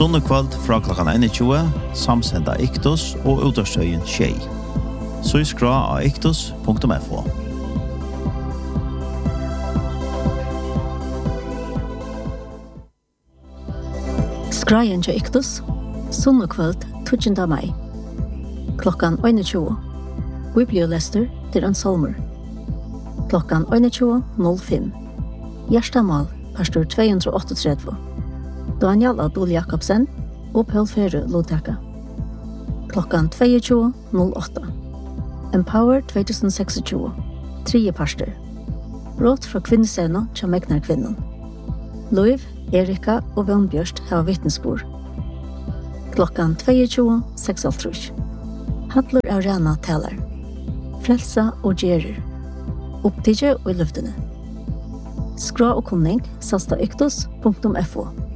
Sunnekvöld fra klokkan 21, samsenda Iktus og utastøyen Tjei. Så skra av iktus.fo. Skrajen til Iktus, Sunnekvöld 20. mai. Klokkan 21. Bibliolester til en salmer. Klokkan 21.05. Gjerstamal, pastor 238. Daniel Adol Jakobsen og Paul Ferre Lodtaka. Klokkan 22.08. Empower 2026. 3. pastor. Råd fra kvinnesevna til Megnar-kvinnen. Louv, Erika og Vannbjørst har vittnesbord. Klokkan 22.36. Hadler Arena taler. Frelsa og gjerer. Opptidje og i luftene. Skra og kunning, sasta yktos.fo.